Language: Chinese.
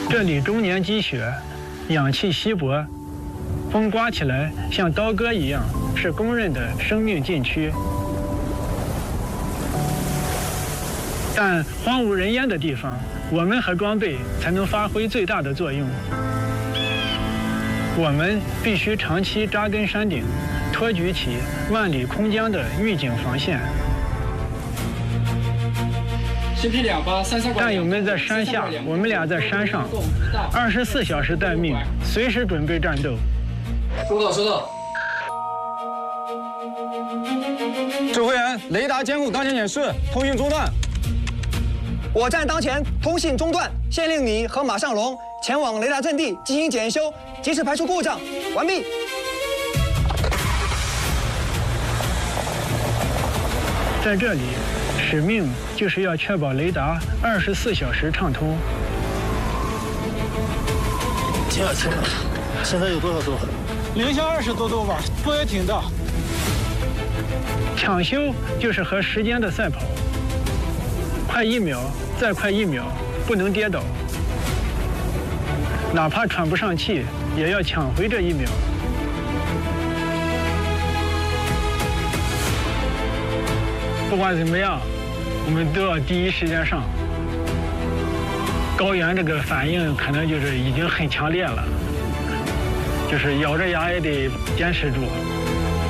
这里终年积雪，氧气稀薄，风刮起来像刀割一样，是公认的生命禁区。但荒无人烟的地方，我们和装备才能发挥最大的作用。我们必须长期扎根山顶，托举起万里空疆的预警防线。战友们在山下，我们俩在山上，24小时待命，随时准备战斗。 收到，收到。 指挥员，雷达监控当前显示通讯中断。 我站当前通信中断，现令你和马尚龙前往雷达阵地进行检修，及时排除故障。完毕。 在这里，使命就是要确保雷达24小时畅通。 停了，现在有多少度？ 零下20多度吧，风也挺大。 抢修就是和时间的赛跑，快1秒，再快1秒，不能跌倒。哪怕喘不上气，也要抢回这1秒。不管怎么样，我们都要第一时间上。高原这个反应可能就是已经很强烈了，就是咬着牙也得坚持住。